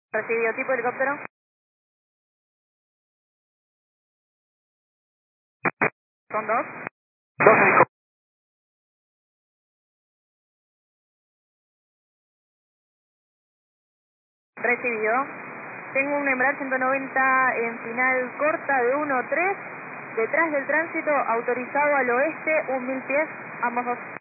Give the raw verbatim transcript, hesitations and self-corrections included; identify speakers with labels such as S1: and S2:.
S1: Recibido, tipo helicóptero. Son dos.
S2: Dos helicópteros.
S1: Recibido. Tengo un Embraer ciento noventa en final corta de uno tres, detrás del tránsito, autorizado al oeste, un mil pies, ambos dos.